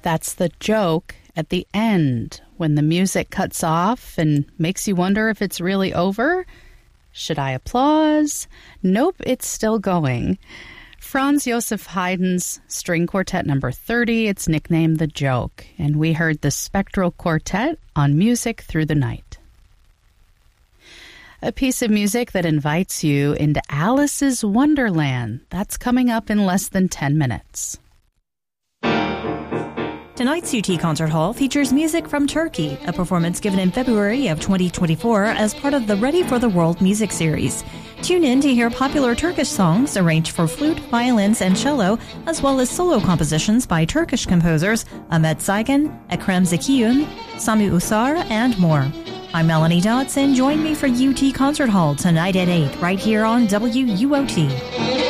That's the joke at the end, when the music cuts off and makes you wonder if it's really over. Should I applause? Nope, it's still going. Franz Josef Haydn's String Quartet number 30, it's nicknamed The Joke, and we heard the Spectral Quartet on Music Through the Night. A piece of music that invites you into Alice's Wonderland. That's coming up in less than 10 minutes. Tonight's UT Concert Hall features music from Turkey, a performance given in February of 2024 as part of the Ready for the World music series. Tune in to hear popular Turkish songs arranged for flute, violins, and cello, as well as solo compositions by Turkish composers Ahmet Saygun, Ekrem Zekiyun, Sami Usar, and more. I'm Melanie Dodson. Join me for UT Concert Hall tonight at 8, right here on WUOT.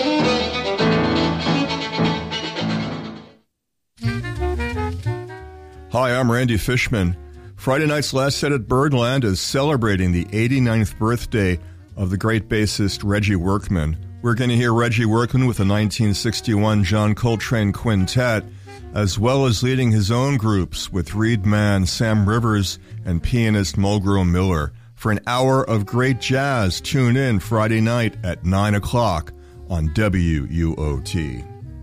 Hi, I'm Randy Fishman. Friday night's Last Set at Birdland is celebrating the 89th birthday of the great bassist Reggie Workman. We're going to hear Reggie Workman with the 1961 John Coltrane Quintet, as well as leading his own groups with reed man Sam Rivers and pianist Mulgrew Miller. For an hour of great jazz, tune in Friday night at 9 o'clock on WUOT.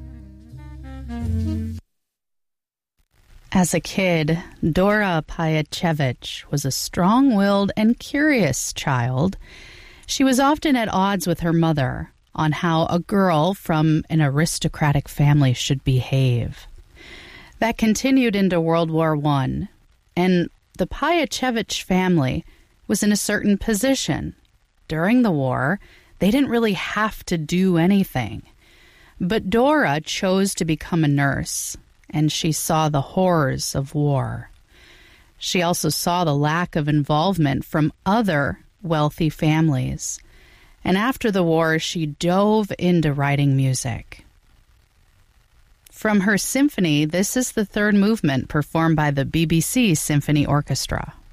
As a kid, Dora Pajachevich was a strong-willed and curious child. She was often at odds with her mother on how a girl from an aristocratic family should behave. That continued into World War I, and the Pajachevich family was in a certain position. During the war, they didn't really have to do anything. But Dora chose to become a nurse, and she saw the horrors of war. She also saw the lack of involvement from other wealthy families. And after the war, she dove into writing music. From her symphony, this is the third movement performed by the BBC Symphony Orchestra.